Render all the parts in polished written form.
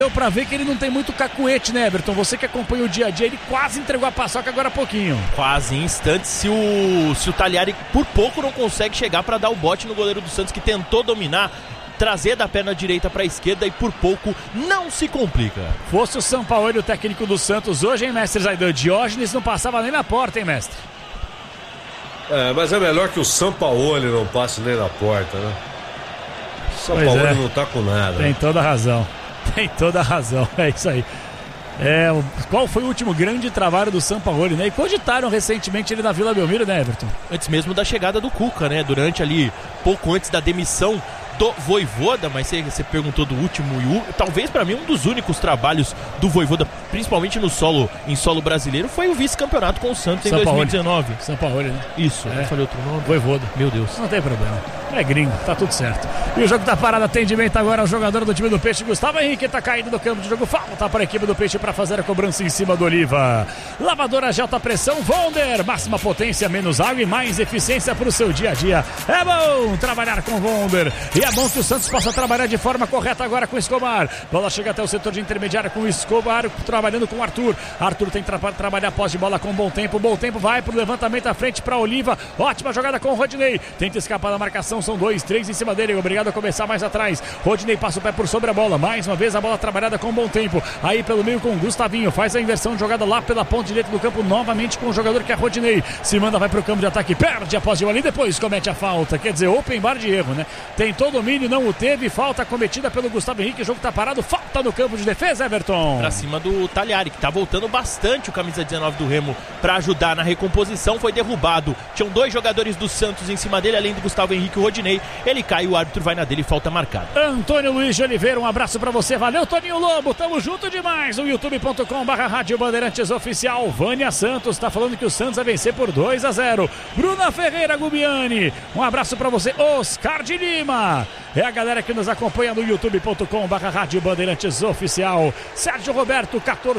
Deu pra ver que ele não tem muito cacuete, né, Everton? Você que acompanha o dia a dia, ele quase entregou a paçoca agora há pouquinho. Quase, em instantes, se o Tagliari por pouco não consegue chegar pra dar o bote no goleiro do Santos, que tentou dominar, trazer da perna direita pra esquerda e por pouco não se complica. Fosse o Sampaoli, o técnico do Santos hoje, hein, mestre Zaidan? Diógenes não passava nem na porta, hein, mestre? Mas é melhor que o Sampaoli não passe nem na porta, né? O Sampaoli não tá com nada. Tem toda a razão. Tem toda a razão, é isso aí. Qual foi o último grande trabalho do Sampaoli, né? E cogitaram recentemente ele na Vila Belmiro, né, Everton? Antes mesmo da chegada do Cuca, né? Durante ali, pouco antes da demissão do Vojvoda, mas você perguntou do último e talvez pra mim um dos únicos trabalhos do Vojvoda, principalmente em solo brasileiro, foi o vice-campeonato com o Santos em 2019. Sampaoli, né? Isso, eu falei outro nome. Vojvoda. Meu Deus. Não tem problema. É gringo, tá tudo certo. E o jogo tá parado, atendimento agora ao jogador do time do Peixe, Gustavo Henrique, tá caído do campo de jogo. Falta para a equipe do Peixe para fazer a cobrança em cima do Oliva. Lavadora de alta pressão, Wonder, máxima potência, menos água e mais eficiência para o seu dia a dia. É bom trabalhar com Wonder. E é bom que o Santos possa trabalhar de forma correta agora com o Escobar. Bola chega até o setor de intermediária com o Escobar, trabalhando com o Arthur. Arthur tem que trabalhar pós de bola com Bom Tempo. Bom Tempo vai pro levantamento à frente para Oliva. Ótima jogada com o Rodinei. Tenta escapar da marcação, são 2, 3 em cima dele. Obrigado a começar mais atrás. Rodinei passa o pé por sobre a bola. Mais uma vez a bola trabalhada com Bom Tempo. Aí pelo meio com o Gustavinho. Faz a inversão de jogada lá pela ponta direita do campo. Novamente com o jogador que é Rodinei. Se manda, vai pro campo de ataque. Perde a posse de bola e depois comete a falta. Quer dizer, open bar de erro, né? Tentou domínio, não o teve. Falta cometida pelo Gustavo Henrique. O jogo tá parado. Falta no campo de defesa, Everton. Pra cima do Tagliari, que tá voltando bastante o camisa 19 do Remo pra ajudar na recomposição. Foi derrubado. Tinham 2 jogadores do Santos em cima dele, além do Gustavo Henrique e o Rodinei. Ele cai, o árbitro vai na dele e falta marcada. Antônio Luiz de Oliveira, um abraço pra você. Valeu, Toninho Lobo. Tamo junto demais. O youtube.com/Rádio Bandeirantes Oficial. Vânia Santos tá falando que o Santos vai vencer por 2-0. Bruna Ferreira Gubiani, um abraço pra você. Oscar de Lima. É a galera que nos acompanha no youtube.com/Rádio Bandeirantes Oficial. Sérgio Roberto,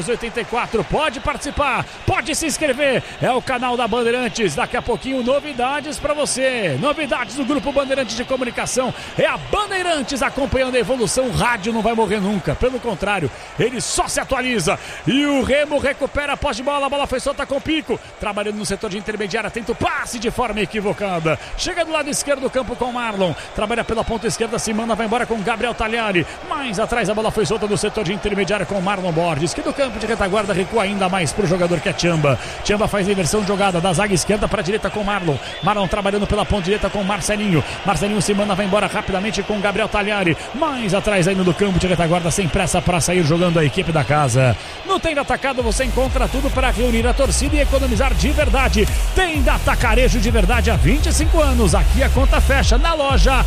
1484. Pode participar, pode se inscrever. É o canal da Bandeirantes. Daqui a pouquinho, novidades pra você. Novidades do Grupo Bandeirantes de Comunicação. É a Bandeirantes acompanhando a evolução. O rádio não vai morrer nunca. Pelo contrário, ele só se atualiza. E o Remo recupera a posse de bola. A bola foi solta com Pico. Trabalhando no setor de intermediária. Tenta o passe de forma equivocada. Chega do lado esquerdo do campo com Marlon. Trabalha pela ponta esquerda. Se manda, vai embora com Gabriel Tagliari. Mais atrás a bola foi solta no setor de intermediária com Marlon Borges, que do campo de retaguarda recua ainda mais pro jogador que é Tchamba. Tchamba faz a inversão de jogada da zaga esquerda para a direita com Marlon. Marlon trabalhando pela ponta direita com Marcelinho. Marcelinho se manda, vai embora rapidamente com Gabriel Tagliari. Mais atrás ainda do campo de retaguarda, sem pressa para sair jogando a equipe da casa. No Tenda Atacado você encontra tudo para reunir a torcida e economizar de verdade. Tenda Atacarejo de verdade há 25 anos. Aqui a conta fecha na loja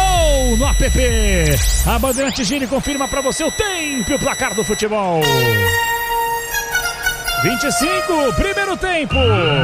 ou no app. A Bandeirantes gira e confirma para você o tempo e o placar do futebol. 25, primeiro tempo.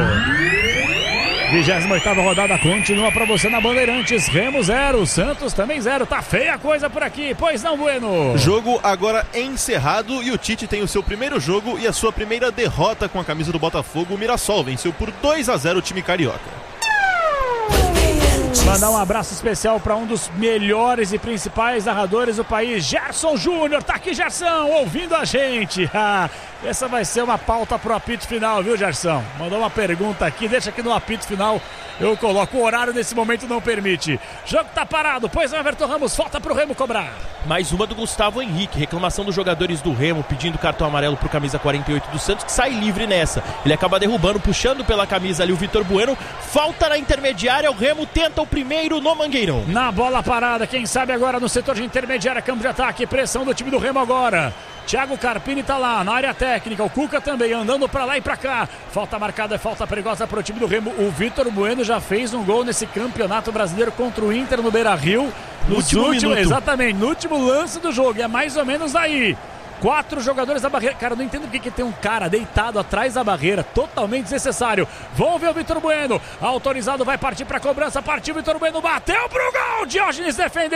28ª rodada continua pra você na Bandeirantes. Remo 0, Santos também 0. Tá feia a coisa por aqui, pois não, Bueno? Jogo agora encerrado e o Tite tem o seu primeiro jogo e a sua primeira derrota com a camisa do Botafogo. O Mirassol venceu por 2-0 o time carioca. Mandar um abraço especial para um dos melhores e principais narradores do país, Gerson Júnior. Tá aqui, Gerson, ouvindo a gente. Essa vai ser uma pauta pro apito final, viu, Gerson? Mandou uma pergunta aqui, deixa aqui no apito final. Eu coloco, o horário nesse momento não permite. Jogo tá parado, pois não, Everton Ramos, falta pro Remo cobrar. Mais uma do Gustavo Henrique, reclamação dos jogadores do Remo, pedindo cartão amarelo pro camisa 48 do Santos, que sai livre nessa. Ele acaba derrubando, puxando pela camisa ali o Vitor Bueno. Falta na intermediária, o Remo tenta o primeiro no Mangueirão. Na bola parada, quem sabe agora no setor de intermediária, campo de ataque, pressão do time do Remo agora. Thiago Carpini tá lá na área técnica, o Cuca também andando pra lá e pra cá. Falta marcada, falta perigosa pro time do Remo. O Vitor Bueno já fez um gol nesse campeonato brasileiro contra o Inter no Beira-Rio. No último minuto. Exatamente, no último lance do jogo, é mais ou menos aí. 4 jogadores da barreira. Cara, eu não entendo porque que tem um cara deitado atrás da barreira, totalmente desnecessário. Vamos ver o Vitor Bueno, autorizado, vai partir pra cobrança, partiu Vitor Bueno, bateu pro gol, Diógenes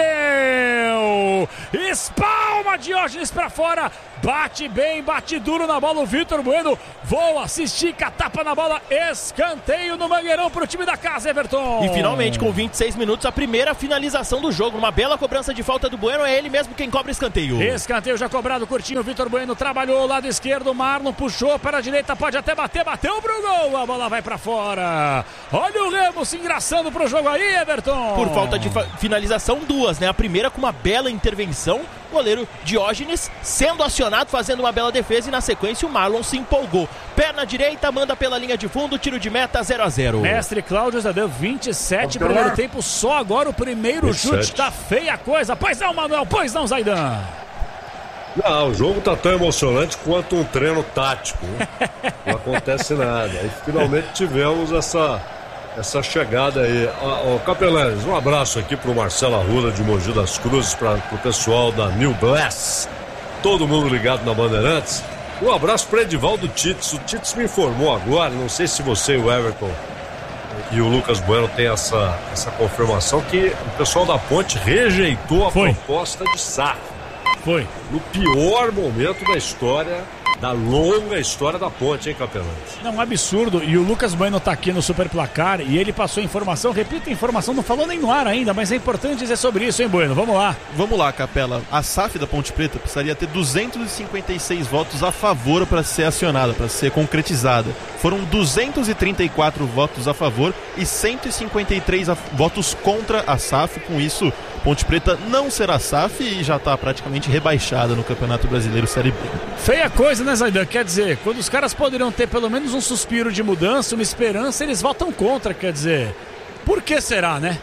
defendeu, espalma Diógenes pra fora, bate bem, bate duro na bola o Vitor Bueno, voa, se estica, tapa na bola, escanteio no Mangueirão pro time da casa, Everton. E finalmente, com 26 minutos, a primeira finalização do jogo, uma bela cobrança de falta do Bueno, é ele mesmo quem cobra escanteio. Escanteio já cobrado, curtinho, o Vitor Bueno trabalhou o lado esquerdo, Marlon puxou para a direita, pode até bater, bateu pro gol, a bola vai pra fora. Olha o Remo se engraçando pro jogo aí, Everton. Por falta de finalização, 2, né? A primeira com uma bela intervenção, o goleiro Diógenes sendo acionado, fazendo uma bela defesa, e na sequência o Marlon se empolgou. Perna direita, manda pela linha de fundo, tiro de meta, 0-0. Mestre Cláudio já deu 27 primeiro tempo, só agora o primeiro 27. Chute, tá feia a coisa. Pois não, Manuel, pois não, Zaidan. Não, o jogo tá tão emocionante quanto um treino tático, né? Não acontece nada. Aí finalmente tivemos essa chegada aí. Capelanes, um abraço aqui pro Marcelo Arruda de Mogi das Cruzes, pro pessoal da New Blast, todo mundo ligado na Bandeirantes. Um abraço pro Edivaldo Tits. O Tits me informou agora, não sei se você e o Everton e o Lucas Bueno tem essa confirmação, que o pessoal da Ponte rejeitou a proposta de SAF. Foi. No pior momento da história, da longa história da Ponte, hein, Capelão? Não, um absurdo. E o Lucas Bueno tá aqui no Super Placar e ele passou a informação, repita a informação, não falou nem no ar ainda, mas é importante dizer sobre isso, hein, Bueno? Vamos lá. Vamos lá, Capela. A SAF da Ponte Preta precisaria ter 256 votos a favor para ser acionada, para ser concretizada. Foram 234 votos a favor e 153 votos contra a SAF. Com isso, Ponte Preta não será SAF e já está praticamente rebaixada no Campeonato Brasileiro Série B. Feia coisa, né, Zaidan? Quer dizer, quando os caras poderiam ter pelo menos um suspiro de mudança, uma esperança, eles votam contra, quer dizer. Por que será, né?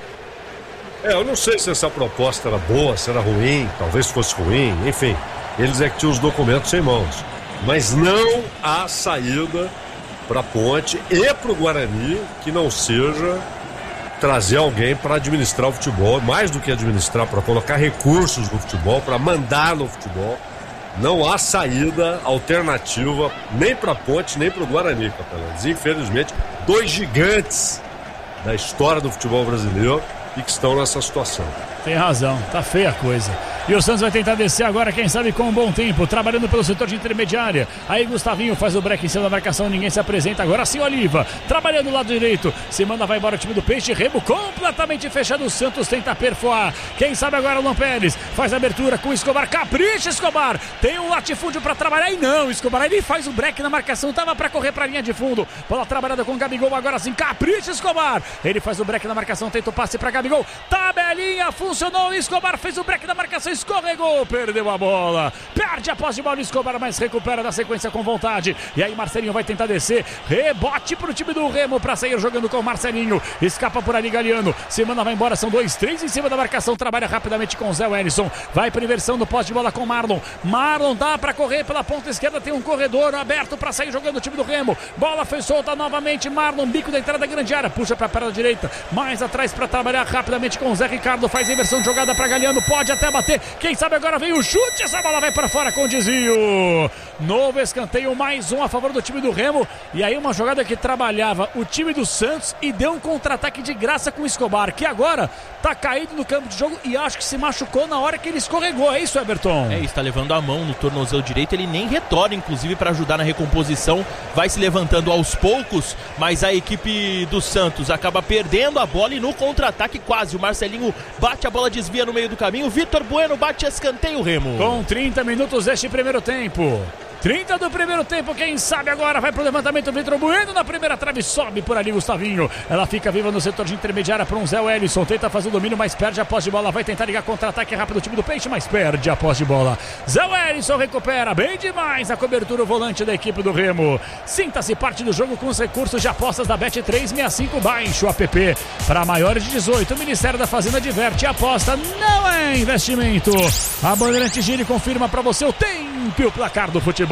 Eu não sei se essa proposta era boa, se era ruim, talvez fosse ruim, enfim. Eles é que tinham os documentos em mãos. Mas não há saída para a Ponte e para o Guarani que não seja trazer alguém para administrar o futebol, mais do que administrar, para colocar recursos no futebol, para mandar no futebol. Não há saída alternativa nem para a Ponte, nem para o Guarani, Capelanes. Infelizmente, 2 gigantes da história do futebol brasileiro e que estão nessa situação. Tem razão, tá feia a coisa. E o Santos vai tentar descer agora, quem sabe com um bom tempo, trabalhando pelo setor de intermediária. Aí Gustavinho faz o break em cima da marcação, ninguém se apresenta. Agora sim Oliva, trabalhando do lado direito. Se manda, vai embora o time do Peixe. Remo completamente fechado, o Santos tenta perfoar. Quem sabe agora o Luan Pérez faz a abertura com o Escobar. Capricha, Escobar, tem um latifúndio pra trabalhar. E não, Escobar, ele faz o break na marcação, tava pra correr pra linha de fundo. Bola trabalhada com o Gabigol, agora sim, capricha, Escobar. Ele faz o break na marcação, tenta o passe pra Gabigol. Tabelinha, funcionou, Escobar fez o break na marcação, escorregou, perdeu a bola, perde a posse de bola, Escobar, mas recupera na sequência com vontade. E aí Marcelinho vai tentar descer, rebote pro time do Remo pra sair jogando com o Marcelinho, escapa por ali Galeano, Semana vai embora, são 2-3 em cima da marcação, trabalha rapidamente com o Zé Wellison, vai pra inversão do posse de bola com Marlon, dá pra correr pela ponta esquerda, tem um corredor aberto pra sair jogando o time do Remo, bola foi solta novamente, Marlon, bico da entrada da grande área, puxa pra perna direita, mais atrás pra trabalhar rapidamente com o Zé Ricardo, faz a inversão de jogada pra Galeano, pode até bater, quem sabe agora vem o chute, essa bola vai pra fora com desvio, novo escanteio, mais um a favor do time do Remo, e aí uma jogada que trabalhava o time do Santos e deu um contra-ataque de graça com o Escobar, que agora tá caído no campo de jogo e acho que se machucou na hora que ele escorregou, é isso, Everton? É, está levando a mão no tornozelo direito, ele nem retorna, inclusive, para ajudar na recomposição, vai se levantando aos poucos, mas a equipe do Santos acaba perdendo a bola e no contra-ataque quase, o Marcelinho bate a bola, desvia no meio do caminho, Vitor Bueno bate escanteio, Remo. Com 30 minutos deste primeiro tempo. 30 do primeiro tempo, quem sabe agora vai pro levantamento, Vitor Bueno na primeira trave, sobe por ali Gustavinho, ela fica viva no setor de intermediária para um Zé Wellison, tenta fazer o domínio, mas perde a posse de bola, vai tentar ligar contra-ataque rápido o time do Peixe, mas perde a posse de bola, Zé Wellison recupera bem demais a cobertura, o volante da equipe do Remo, sinta-se parte do jogo com os recursos de apostas da Bet365, baixe o app para maiores de 18, o Ministério da Fazenda diverte, a aposta não é investimento, a Bandeirante gira e confirma para você o tempo e o placar do futebol.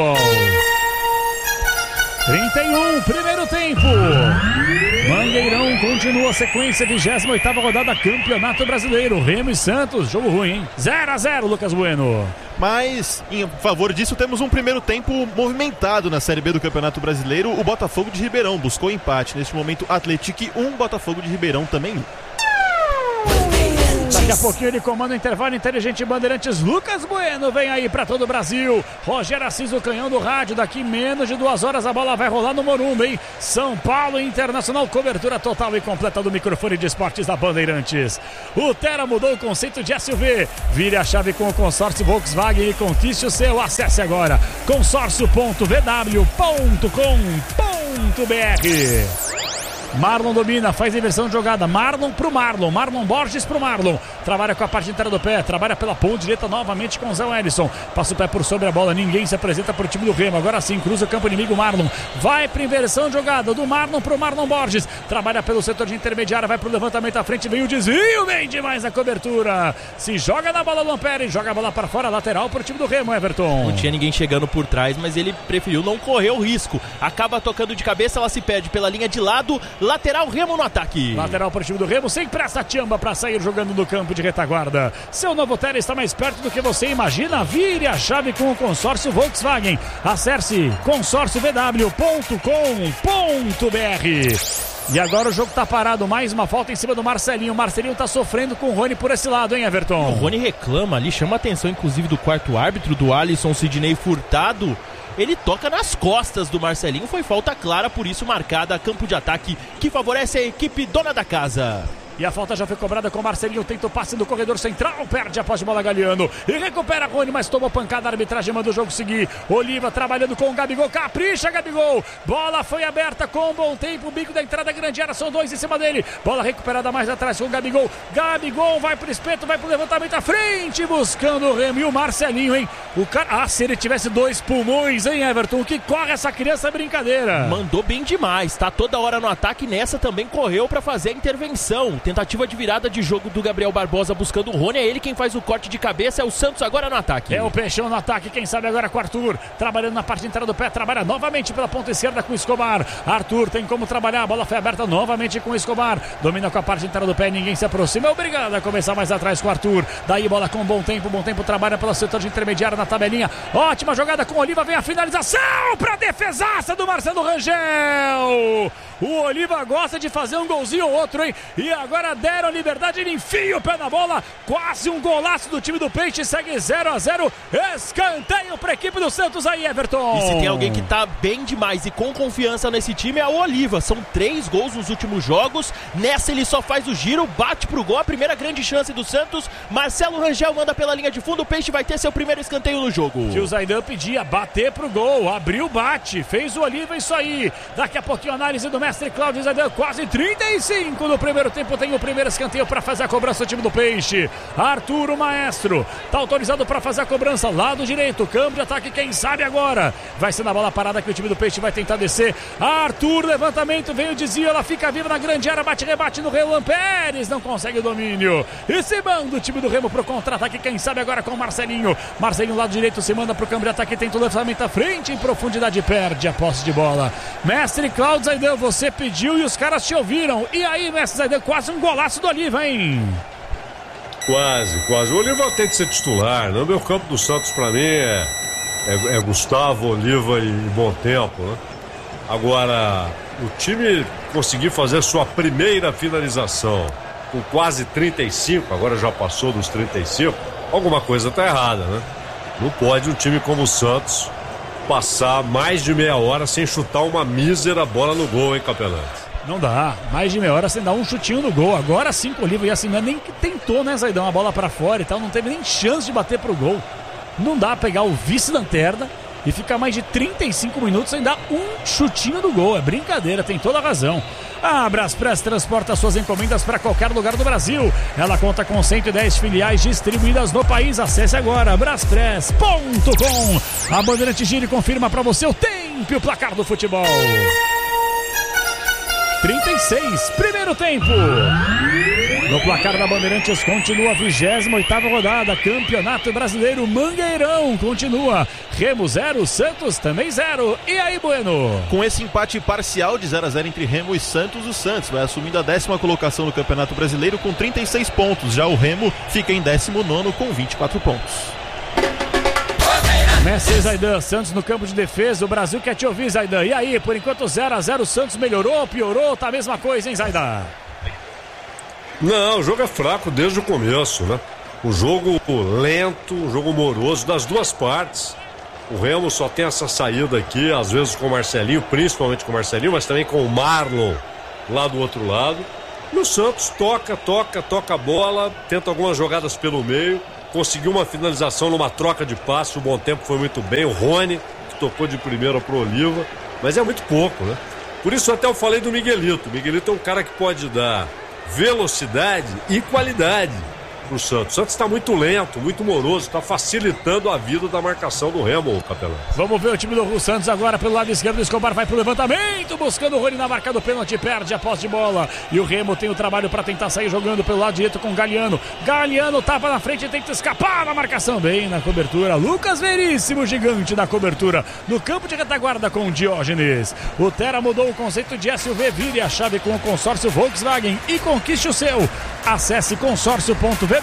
31, primeiro tempo. Mangueirão continua a sequência, 28ª rodada, Campeonato Brasileiro. Remo e Santos, jogo ruim, hein? 0-0, Lucas Bueno. Mas, em favor disso, temos um primeiro tempo movimentado na Série B do Campeonato Brasileiro. O Botafogo de Ribeirão buscou empate. Neste momento, Atlético 1, Botafogo de Ribeirão também 1. Daqui a pouquinho ele comanda o intervalo inteligente Bandeirantes. Lucas Bueno vem aí para todo o Brasil. Rogério Assis, o canhão do rádio. Daqui menos de 2 horas a bola vai rolar no Morumbi, hein? São Paulo Internacional, cobertura total e completa do microfone de esportes da Bandeirantes. O Terra mudou o conceito de SUV. Vire a chave com o consórcio Volkswagen e conquiste o seu. Acesse agora consórcio.vw.com.br. Marlon domina, faz inversão de jogada. Marlon pro Marlon, Marlon Borges pro Marlon. Trabalha com a parte inteira do pé, trabalha pela ponta direita novamente com o Zé Wellison. Passa o pé por sobre a bola, ninguém se apresenta pro time do Remo. Agora sim, cruza o campo inimigo, Marlon. Vai pra inversão de jogada do Marlon pro Marlon Borges. Trabalha pelo setor de intermediária, vai pro levantamento à frente, vem o desvio, bem demais a cobertura. Se joga na bola, Lampere, joga a bola para fora, lateral pro time do Remo, Everton. Não tinha ninguém chegando por trás, mas ele preferiu não correr o risco. Acaba tocando de cabeça, ela se perde pela linha de lado. Lateral, Remo no ataque. Lateral para o time do Remo, sem pressa Tchamba para sair jogando no campo de retaguarda. Seu novo Tele está mais perto do que você imagina. Vire a chave com o consórcio Volkswagen. Acesse consórciovw.com.br. E agora o jogo tá parado, mais uma falta em cima do Marcelinho. O Marcelinho tá sofrendo com o Rony por esse lado, hein, Everton? O Rony reclama ali, chama a atenção inclusive do quarto árbitro, do Alisson Sidney Furtado. Ele toca nas costas do Marcelinho, foi falta clara, por isso marcada, campo de ataque que favorece a equipe dona da casa. E a falta já foi cobrada com o Marcelinho, tenta o passe do corredor central, perde a posse de bola Galeano. E recupera Rony, mas tomou pancada, a arbitragem manda o jogo seguir. Oliva trabalhando com o Gabigol, capricha Gabigol. Bola foi aberta com bom tempo, o bico da entrada grande área, são 2 em cima dele. Bola recuperada mais atrás com o Gabigol. Gabigol vai pro espeto, vai pro levantamento à frente, buscando o Remo. E o Marcelinho, hein? O cara... se ele tivesse 2 pulmões, hein, Everton? O que corre essa criança é brincadeira. Mandou bem demais, tá toda hora no ataque, nessa também correu pra fazer a intervenção. Tentativa de virada de jogo do Gabriel Barbosa buscando o Rony, é ele quem faz o corte de cabeça, é o Santos agora no ataque. É o Peixão no ataque, quem sabe agora com o Arthur, trabalhando na parte inteira do pé, trabalha novamente pela ponta esquerda com o Escobar. Arthur tem como trabalhar, a bola foi aberta novamente com o Escobar, domina com a parte inteira do pé, ninguém se aproxima, é obrigado a começar mais atrás com o Arthur. Daí bola com bom tempo trabalha pelo setor de intermediário na tabelinha, ótima jogada com o Oliva, vem a finalização pra defesaça do Marcelo Rangel. O Oliva gosta de fazer um golzinho ou outro, hein? E agora deram liberdade, ele enfia o pé na bola, quase um golaço do time do Peixe, segue 0-0, escanteio para a equipe do Santos aí, Everton. E se tem alguém que tá bem demais e com confiança nesse time é o Oliva, são 3 gols nos últimos jogos, nessa ele só faz o giro, bate pro gol, a primeira grande chance do Santos, Marcelo Rangel manda pela linha de fundo, o Peixe vai ter seu primeiro escanteio no jogo. Que o Zaidan pedia, bater pro gol, abriu, bate, fez o Oliva, isso aí, daqui a pouquinho análise do mestre Cláudio Zaidan, quase 35 no primeiro tempo, tem o primeiro escanteio para fazer a cobrança do time do Peixe. Arthur, o maestro, tá autorizado para fazer a cobrança, lado direito, campo de ataque, quem sabe agora, vai ser na bola parada que o time do Peixe vai tentar descer. Arthur, levantamento, veio o desvio, ela fica viva na grande área, bate-rebate no Relan Pérez, não consegue o domínio, e se manda o time do Remo pro contra-ataque, quem sabe agora com o Marcelinho. Marcelinho, lado direito, se manda pro campo de ataque, tenta o levantamento à frente, em profundidade, perde a posse de bola. Mestre Cláudio Zaidan, você pediu e os caras te ouviram, e aí, mestre Zaidan, quase um golaço do Oliva, hein? Quase. O Oliva tem que ser titular, né? O meu campo do Santos pra mim é Gustavo, Oliva e Bom Tempo, né? Agora, o time conseguir fazer sua primeira finalização com quase 35, agora já passou dos 35, alguma coisa tá errada, né? Não pode um time como o Santos passar mais de meia hora sem chutar uma mísera bola no gol, hein, Capelante? Não dá, mais de meia hora sem dar um chutinho no gol. Agora sim com o Oliva, e assim, não é nem que tentou, né, Zaidão, uma bola pra fora e tal, não teve nem chance de bater pro gol. Não dá pegar o vice-lanterna e ficar mais de 35 minutos sem dar um chutinho no gol, é brincadeira, tem toda a razão. A Braspress transporta suas encomendas para qualquer lugar do Brasil. Ela conta com 110 filiais distribuídas no país. Acesse agora braspress.com. A Bandeirante gira e confirma para você o tempo e o placar do futebol. 36, primeiro tempo. No placar da Bandeirantes continua a 28ª rodada, Campeonato Brasileiro, Mangueirão continua, Remo 0, Santos também 0. E aí, Bueno? Com esse empate parcial de 0-0 entre Remo e Santos, o Santos vai assumindo a 10ª colocação no Campeonato Brasileiro com 36 pontos, já o Remo fica em 19º com 24 pontos. Essa é Zaidan, Santos no campo de defesa, o Brasil quer te ouvir, Zaidan. E aí, por enquanto 0-0, o Santos melhorou, piorou, tá a mesma coisa, hein, Zaidan? Não, o jogo é fraco desde o começo, né? Um jogo lento, um jogo moroso das duas partes. O Remo só tem essa saída aqui, às vezes com o Marcelinho, principalmente com o Marcelinho, mas também com o Marlon lá do outro lado. E o Santos toca a bola, tenta algumas jogadas pelo meio, conseguiu uma finalização numa troca de passe, o Bom Tempo foi muito bem, o Rony, que tocou de primeira pro Oliva, mas é muito pouco, né? Por isso até eu falei do Miguelito. O Miguelito é um cara que pode dar velocidade e qualidade pro Santos. O Santos está muito lento, muito moroso, está facilitando a vida da marcação do Remo, Capelão. Vamos ver o time do Santos agora pelo lado esquerdo. O Escobar vai pro levantamento, buscando o Rony na marca do pênalti, perde a posse de bola. E o Remo tem o trabalho para tentar sair jogando pelo lado direito com o Galeano. Galeano tapa na frente e tenta escapar na marcação, bem na cobertura. Lucas Veríssimo, gigante da cobertura, no campo de retaguarda com o Diógenes. O Tera mudou o conceito de SUV, vire a chave com o consórcio Volkswagen e conquiste o seu. Acesse consórcio.vw.com.br.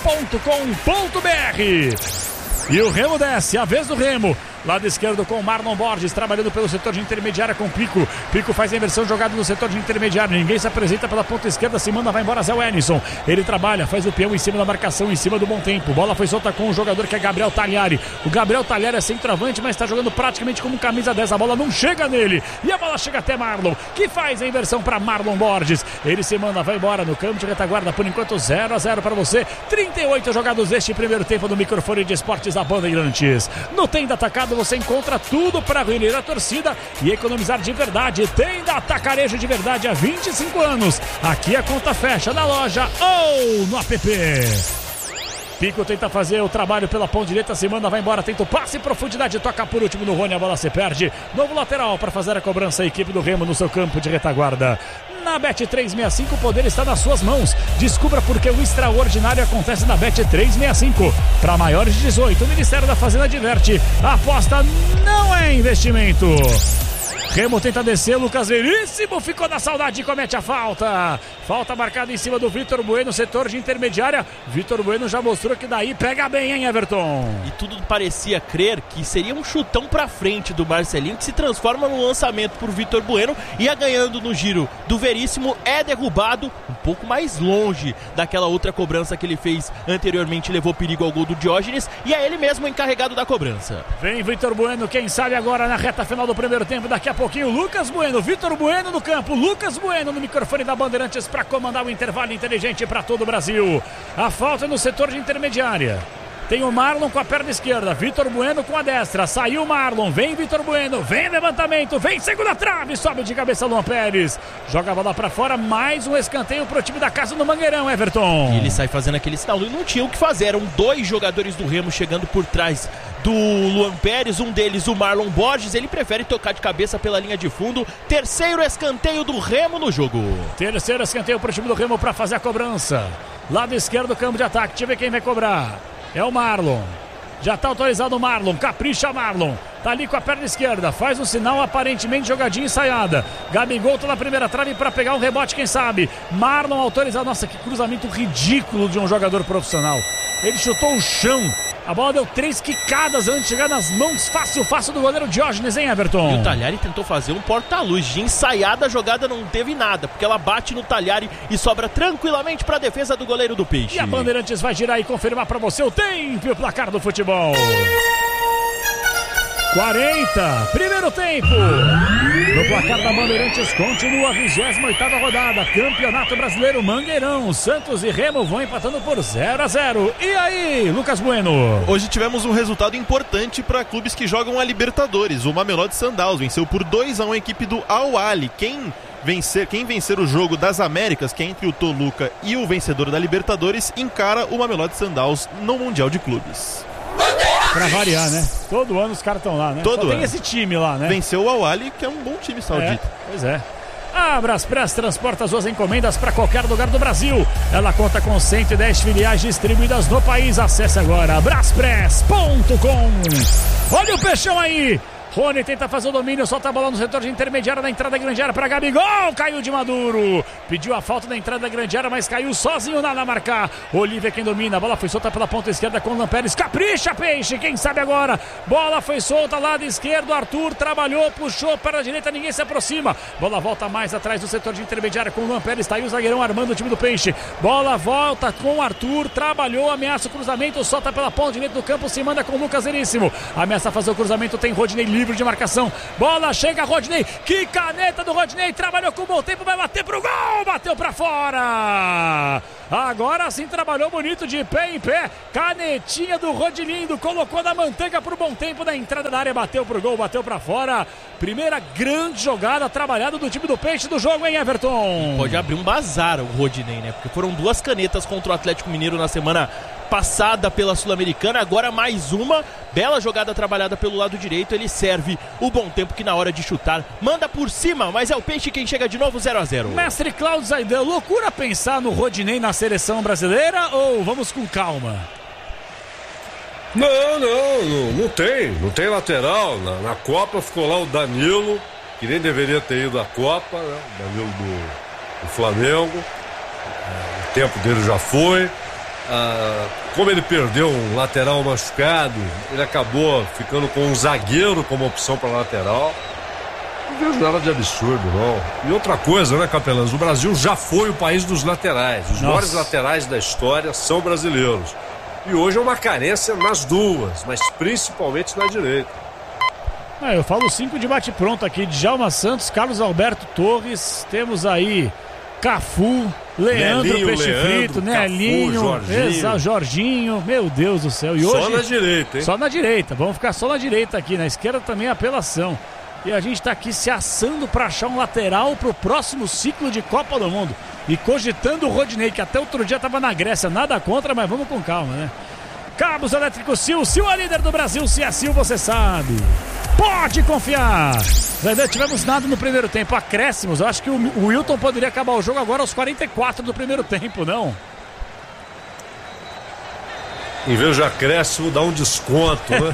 E o Remo desce, a vez do Remo. Lado esquerdo com o Marlon Borges, trabalhando pelo setor de intermediária com Pico. Pico faz a inversão jogada no setor de intermediária. Ninguém se apresenta pela ponta esquerda, se manda, vai embora Zé Wellington. Ele trabalha, faz o peão em cima da marcação, em cima do Bom Tempo. Bola foi solta com o jogador que é Gabriel Tagliari. O Gabriel Tagliari é centroavante, mas está jogando praticamente como camisa 10. A bola não chega nele. E a bola chega até Marlon, que faz a inversão para Marlon Borges. Ele se manda, vai embora no campo de retaguarda. Por enquanto 0-0 para você. 38 jogados deste primeiro tempo no microfone de esportes da Bandeirantes. No Tenda Atacado você encontra tudo para reunir a torcida e economizar de verdade. Tenda Atacarejo de verdade há 25 anos. Aqui a conta fecha na loja ou no app. Pico tenta fazer o trabalho pela ponta direita, se manda, vai embora, tenta o passe em profundidade, toca por último no Rony, a bola se perde. Novo lateral para fazer a cobrança, a equipe do Remo no seu campo de retaguarda. Na Bet365 o poder está nas suas mãos. Descubra porque o extraordinário acontece na Bet365. Para maiores de 18, o Ministério da Fazenda adverte: a aposta não é investimento. Remo tenta descer, Lucas Veríssimo ficou na saudade e comete a falta. Falta marcada em cima do Vitor Bueno, setor de intermediária. Vitor Bueno já mostrou que daí pega bem, hein, Everton? E tudo parecia crer que seria um chutão pra frente do Marcelinho, que se transforma no lançamento por Vitor Bueno. Ia ganhando no giro do Veríssimo, é derrubado um pouco mais longe daquela outra cobrança que ele fez anteriormente, levou perigo ao gol do Diógenes. E é ele mesmo encarregado da cobrança. Vem Vitor Bueno, quem sabe agora na reta final do primeiro tempo, daqui a pouquinho, Lucas Bueno, Vitor Bueno no campo, Lucas Bueno no microfone da Bandeirantes para comandar o intervalo inteligente para todo o Brasil. A falta no setor de intermediária. Tem o Marlon com a perna esquerda, Vitor Bueno com a destra, saiu o Marlon, vem Vitor Bueno, vem levantamento, vem segunda trave, sobe de cabeça Luan Pérez, joga a bola pra fora, mais um escanteio pro time da casa no Mangueirão, Everton. E ele sai fazendo aquele sinal, e não tinha o que fazer, eram dois jogadores do Remo chegando por trás do Luan Pérez, um deles o Marlon Borges, ele prefere tocar de cabeça pela linha de fundo. Terceiro escanteio do Remo no jogo. Terceiro escanteio pro time do Remo pra fazer a cobrança. Lado esquerdo, campo de ataque, deixa eu ver quem vai cobrar. É o Marlon. Já tá autorizado o Marlon. Capricha Marlon. Tá ali com a perna esquerda. Faz um sinal aparentemente jogadinha ensaiada. Gabigol tá na primeira trave para pegar um rebote, quem sabe. Marlon autorizado. Nossa, que cruzamento ridículo de um jogador profissional. Ele chutou o chão. A bola deu 3 quicadas antes de chegar nas mãos fácil do goleiro Diógenes, hein, Everton? E o Tagliari tentou fazer um porta-luz. De ensaiada a jogada não teve nada, porque ela bate no Tagliari e sobra tranquilamente para a defesa do goleiro do Peixe. E a Bandeirantes vai girar e confirmar para você o tempo e o placar do futebol. 40, primeiro tempo. No placar da Bandeirantes continua a 28ª rodada, Campeonato Brasileiro Mangueirão. Santos e Remo vão empatando por 0-0. E aí, Lucas Bueno? Hoje tivemos um resultado importante para clubes que jogam a Libertadores. O Mamelodi Sundowns venceu por 2-1 a equipe do Al-Ahly. Quem vencer o jogo das Américas, que é entre o Toluca e o vencedor da Libertadores, encara o Mamelodi Sundowns no Mundial de Clubes. Pra variar, né? Todo ano os caras estão lá, né? Todo Só ano. Tem esse time lá, né? Venceu o Al-Ahly, que é um bom time saudita. Pois é. A Braspress transporta suas encomendas para qualquer lugar do Brasil. Ela conta com 110 filiais distribuídas no país. Acesse agora braspress.com. Olha o Peixão aí. Rony tenta fazer o domínio, solta a bola no setor de intermediária na entrada da grande área para Gabigol, caiu de Maduro, pediu a falta na entrada da grande área, mas caiu sozinho na marcar. Olívia quem domina, a bola foi solta pela ponta esquerda com o Lampérez, capricha Peixe, quem sabe agora, bola foi solta lado esquerdo, Arthur trabalhou, puxou para a direita, ninguém se aproxima, bola volta mais atrás do setor de intermediária com o Lampérez, está aí o zagueirão armando o time do Peixe, bola volta com o Arthur, trabalhou, ameaça o cruzamento, solta pela ponta direita do campo, se manda com o Lucas Veríssimo, ameaça fazer o cruzamento, tem Rodinei livre de marcação, bola chega Rodinei, que caneta do Rodinei, trabalhou com o bom tempo, vai bater pro gol, bateu pra fora, agora sim trabalhou bonito de pé em pé, canetinha do Rodilindo, colocou na manteiga pro bom tempo na entrada da área, bateu pro gol, bateu pra fora, primeira grande jogada trabalhada do time do Peixe do jogo, hein, Everton? Pode abrir um bazar o Rodinei, né, porque foram 2 canetas contra o Atlético Mineiro na semana passada pela Sul-Americana, agora mais uma, bela jogada trabalhada pelo lado direito, ele serve o bom tempo que na hora de chutar, manda por cima, mas é o Peixe quem chega de novo 0-0. Mestre Cláudio Zaidan, loucura pensar no Rodinei na seleção brasileira ou vamos com calma? Não tem lateral, na Copa ficou lá o Danilo, que nem deveria ter ido à Copa, né? O Danilo do Flamengo, o tempo dele já foi. Como ele perdeu um lateral machucado, ele acabou ficando com um zagueiro como opção para lateral. Não vejo nada de absurdo, não. E outra coisa, né, Capelãs? O Brasil já foi o país dos laterais. Os maiores laterais da história são brasileiros. E hoje é uma carência nas duas, mas principalmente na direita. Eu falo 5 de bate-pronto aqui: Djalma Santos, Carlos Alberto Torres, temos aí Cafu, Leandro, Nelinho, Peixe Frito, Nelinho, Jorginho, meu Deus do céu. E hoje, só na direita, hein? Só na direita, vamos ficar só na direita aqui, na esquerda também é apelação. E a gente tá aqui se assando para achar um lateral pro próximo ciclo de Copa do Mundo. E cogitando o Rodinei, que até outro dia tava na Grécia, nada contra, mas vamos com calma, né? Cabos Elétricos Sil, Sil é líder do Brasil, se é Sil você sabe. Pode confiar. Ainda tivemos nada no primeiro tempo, acréscimos. Eu acho que o Wilton poderia acabar o jogo agora aos 44 do primeiro tempo, não? Em vez de acréscimo, dá um desconto, né?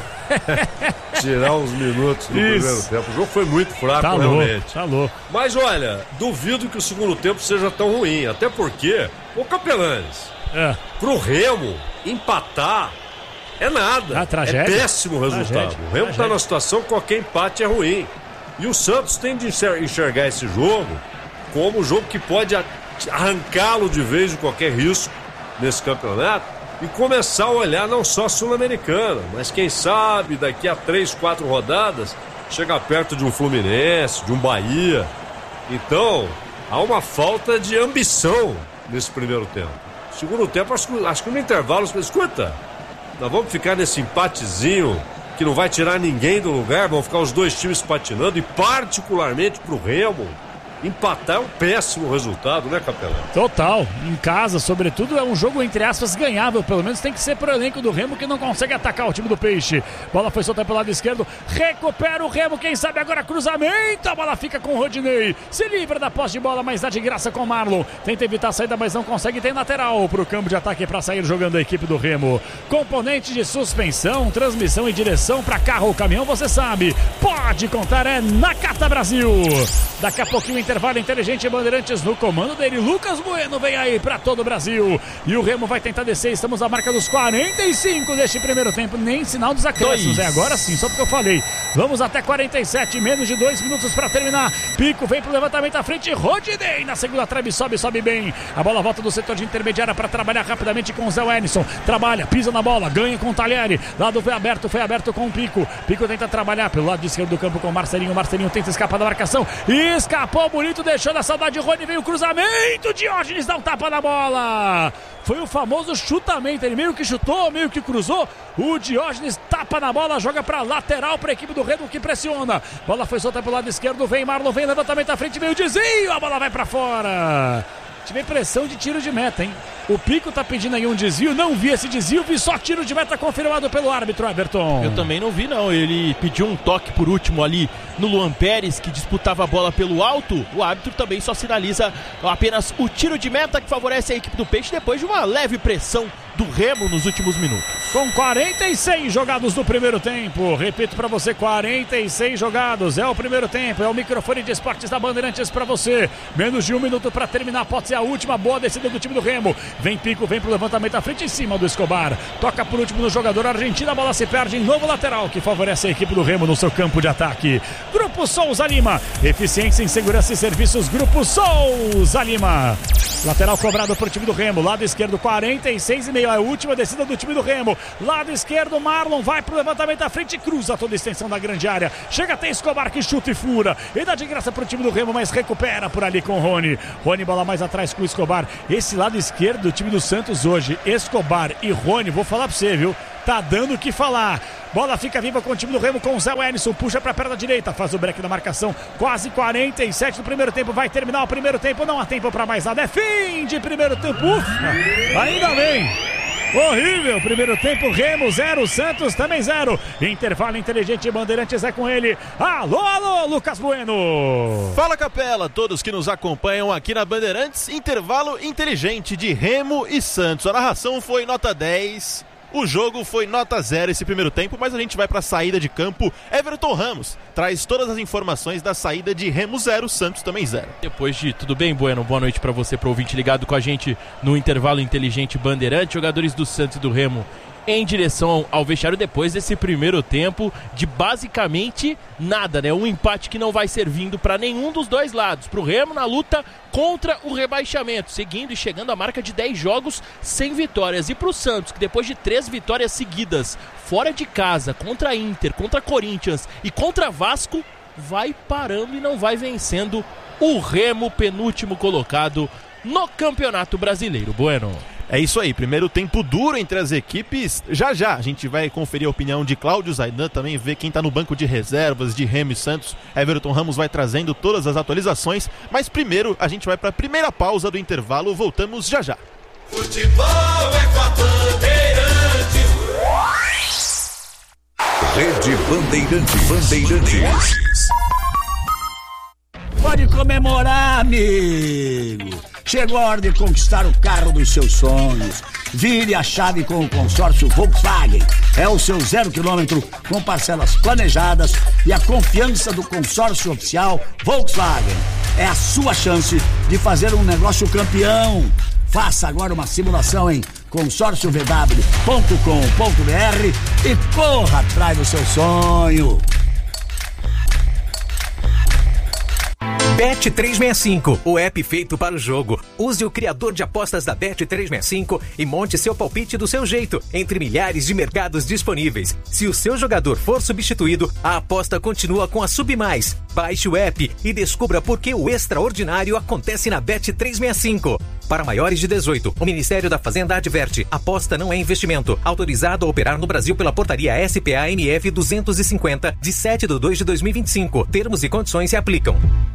Tirar uns minutos do primeiro tempo. O jogo foi muito fraco, realmente. Tá louco. Mas olha, duvido que o segundo tempo seja tão ruim. Até porque, ô Capelanes, pro Remo empatar é nada. É péssimo o resultado. O Remo tá na situação que qualquer empate é ruim. E o Santos tem de enxergar esse jogo como um jogo que pode arrancá-lo de vez de qualquer risco nesse campeonato e começar a olhar não só a Sul-Americana, mas quem sabe daqui a 3, 4 rodadas chegar perto de um Fluminense, de um Bahia. Então, há uma falta de ambição nesse primeiro tempo. Segundo tempo, acho que no intervalo, escuta, nós vamos ficar nesse empatezinho que não vai tirar ninguém do lugar, vão ficar os dois times patinando e particularmente pro Remo, empatar é um péssimo resultado, né, Capelão? Total, em casa, sobretudo, é um jogo, entre aspas, ganhável, pelo menos tem que ser pro elenco do Remo, que não consegue atacar o time do Peixe. Bola foi solta pelo lado esquerdo, recupera o Remo, quem sabe agora cruzamento, a bola fica com o Rodinei, se livra da posse de bola, mas dá de graça com o Marlon, tenta evitar a saída, mas não consegue, tem lateral pro campo de ataque para sair jogando a equipe do Remo. Componente de suspensão, transmissão e direção para carro ou caminhão, você sabe, pode contar, é Nakata Brasil. Daqui a pouquinho intervalo inteligente, Bandeirantes no comando dele, Lucas Bueno vem aí para todo o Brasil, e o Remo vai tentar descer, estamos à marca dos 45 deste primeiro tempo, nem sinal dos acréscimos, agora sim, só porque eu falei, vamos até 47, menos de 2 minutos para terminar, Pico vem pro levantamento à frente, Rodinei na segunda trave, sobe bem, a bola volta do setor de intermediária para trabalhar rapidamente com o Zé Wellison, trabalha, pisa na bola, ganha com o Talheri, lado foi aberto com o Pico tenta trabalhar pelo lado esquerdo do campo com o Marcelinho tenta escapar da marcação, escapou bonito, deixou na saudade de Rony, veio o cruzamento, Diógenes dá um tapa na bola, foi o famoso chutamento, ele meio que chutou, meio que cruzou, o Diógenes tapa na bola, joga pra lateral pra equipe do Remo que pressiona, bola foi solta pelo lado esquerdo, vem Marlon, vem levantamento à frente, veio o desvio, a bola vai pra fora. Tive impressão de tiro de meta, hein? O Pico tá pedindo aí um desvio, não vi esse desvio, vi só tiro de meta confirmado pelo árbitro, Everton. Eu também não vi, não. Ele pediu um toque por último ali no Luan Pérez, que disputava a bola pelo alto. O árbitro também só sinaliza apenas o tiro de meta que favorece a equipe do Peixe depois de uma leve pressão do Remo nos últimos minutos. com 46 jogados do primeiro tempo. Repito pra você, 46 jogados. É o primeiro tempo, é o microfone de esportes da Bandeirantes pra você. Menos de 1 minuto pra terminar, pode ser a última. Boa descida do time do Remo. Vem Pico, vem pro levantamento à frente em cima do Escobar. Toca por último no jogador argentino, a bola se perde em novo lateral, que favorece a equipe do Remo no seu campo de ataque. Grupo Souza Lima, eficiência em segurança e serviços, Grupo Souza Lima. Lateral cobrado pro time do Remo, lado esquerdo, 46,5, é a última descida do time do Remo. Lado esquerdo, Marlon vai pro levantamento à frente, cruza toda a extensão da grande área. Chega até Escobar que chuta e fura. E dá de graça pro time do Remo, mas recupera por ali com o Rony. Rony, bola mais atrás com o Escobar. Esse lado esquerdo do time do Santos hoje, Escobar e Rony, vou falar pra você, viu? Tá dando o que falar. Bola fica viva com o time do Remo, com o Zé Wellington, puxa pra perna direita, faz o break da marcação, quase 47 do primeiro tempo, vai terminar o primeiro tempo, não há tempo pra mais nada, é fim de primeiro tempo, ufa, ainda bem. Horrível, primeiro tempo, Remo 0, Santos também 0. Intervalo inteligente, Bandeirantes é com ele. Alô, alô, Lucas Bueno. Fala, Capela, todos que nos acompanham aqui na Bandeirantes. Intervalo inteligente de Remo e Santos. A narração foi nota 10. O jogo foi nota 0 esse primeiro tempo, mas a gente vai para a saída de campo. Everton Ramos traz todas as informações da saída de Remo 0, Santos também 0. Depois de tudo bem, Bueno, boa noite para você, para o ouvinte ligado com a gente no intervalo inteligente Bandeirante. Jogadores do Santos e do Remo em direção ao vestiário depois desse primeiro tempo de basicamente nada, né? Um empate que não vai servindo para nenhum dos dois lados. Para o Remo na luta contra o rebaixamento, seguindo e chegando à marca de 10 jogos sem vitórias. E para o Santos, que depois de 3 vitórias seguidas, fora de casa, contra Inter, contra Corinthians e contra Vasco, vai parando e não vai vencendo o Remo, penúltimo colocado no Campeonato Brasileiro. Bueno. É isso aí, primeiro tempo duro entre as equipes. Já a gente vai conferir a opinião de Cláudio Zaidan, também ver quem tá no banco de reservas de Remo e Santos. Everton Ramos vai trazendo todas as atualizações, mas primeiro a gente vai para a primeira pausa do intervalo, voltamos já. Futebol é com a Bandeirantes. Rede Bandeirantes. Pode comemorar, amigo. Chegou a hora de conquistar o carro dos seus sonhos. Vire a chave com o consórcio Volkswagen. É o seu 0 km com parcelas planejadas e a confiança do consórcio oficial Volkswagen. É a sua chance de fazer um negócio campeão. Faça agora uma simulação em consórciovw.com.br e corra atrás do seu sonho. Bet365, o app feito para o jogo. Use o criador de apostas da Bet365 e monte seu palpite do seu jeito, entre milhares de mercados disponíveis. Se o seu jogador for substituído, a aposta continua com a Submais. Baixe o app e descubra por que o extraordinário acontece na Bet365. Para maiores de 18, o Ministério da Fazenda adverte: aposta não é investimento. Autorizado a operar no Brasil pela portaria SPA-MF 250, de 7/2/2025. Termos e condições se aplicam.